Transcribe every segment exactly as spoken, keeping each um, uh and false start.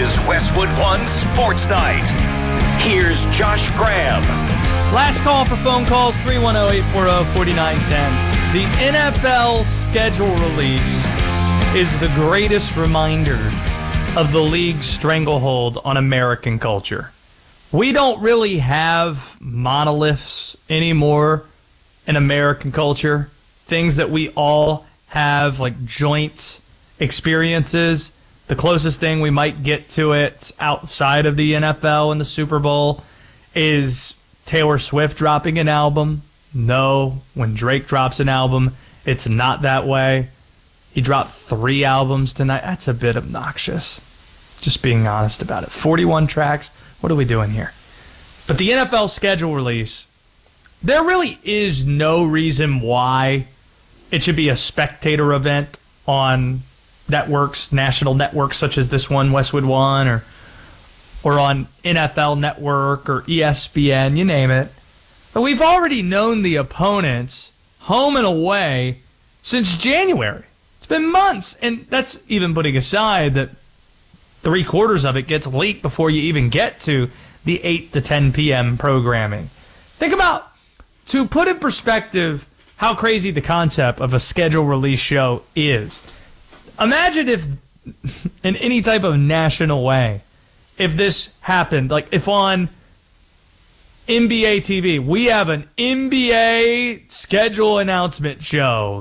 is Westwood One Sports Night. Here's Josh Graham. Last call for phone calls, three one zero, eight four zero, four nine one zero. The N F L schedule release is the greatest reminder of the league's stranglehold on American culture. We don't really have monoliths anymore in American culture. Things that we all have, like joint experiences. The closest thing we might get to it outside of the N F L and the Super Bowl is Taylor Swift dropping an album. No, when Drake drops an album, it's not that way. He dropped three albums tonight. That's a bit obnoxious. Just being honest about it. forty-one tracks. What are we doing here? But the N F L schedule release, there really is no reason why it should be a spectator event on networks, national networks such as this one, Westwood One, or or on N F L Network or E S P N, you name it. But we've already known the opponents home and away since January. It's been months, and that's even putting aside that three quarters of it gets leaked before you even get to the eight to ten p.m. programming. Think about, to put in perspective how crazy the concept of a schedule release show is. Imagine if, in any type of national way, if this happened, like if on N B A T V, we have an N B A schedule announcement show.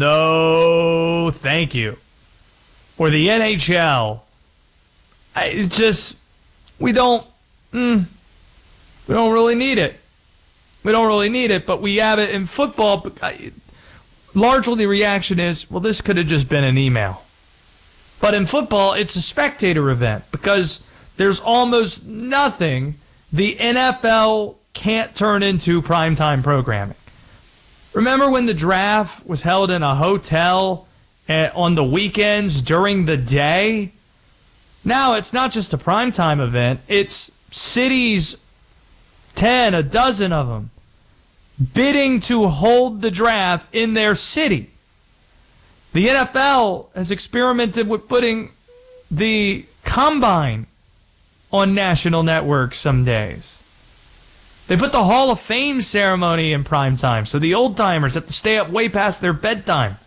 No, thank you. Or the N H L. I, it's just, we don't, mm, we don't really need it. We don't really need it, but we have it in football. But I, largely the reaction is, well, this could have just been an email. But in football, it's a spectator event because there's almost nothing the N F L can't turn into primetime programming. Remember when the draft was held in a hotel on the weekends during the day? Now it's not just a primetime event. It's cities, ten, a dozen of them, bidding to hold the draft in their city. The N F L has experimented with putting the combine on national networks some days. They put the Hall of Fame ceremony in prime time, so the old-timers have to stay up way past their bedtime.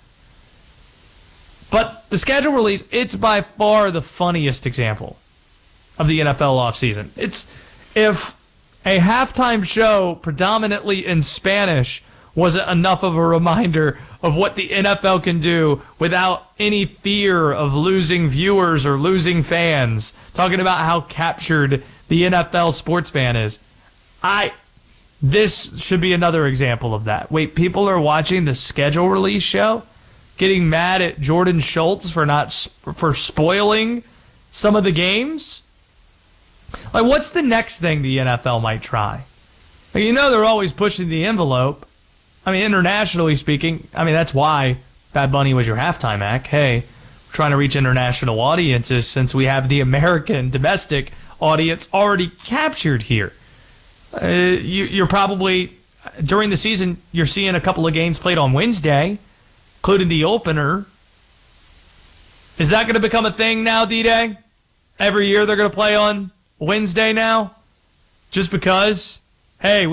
But the schedule release, it's by far the funniest example of the N F L offseason. It's if a halftime show predominantly in Spanish wasn't enough of a reminder of what the N F L can do without any fear of losing viewers or losing fans, talking about how captured the N F L sports fan is. I, this should be another example of that. Wait, people are watching the schedule release show, getting mad at Jordan Schultz for not for spoiling some of the games? Like, what's the next thing the N F L might try? Like, you know they're always pushing the envelope. I mean, internationally speaking, I mean, that's why Bad Bunny was your halftime act. Hey, we're trying to reach international audiences since we have the American domestic audience already captured here. Uh, you, you're probably, during the season, you're seeing a couple of games played on Wednesday, including the opener. Is that going to become a thing now, D-Day? Every year they're going to play on Wednesday now? Just because? Hey,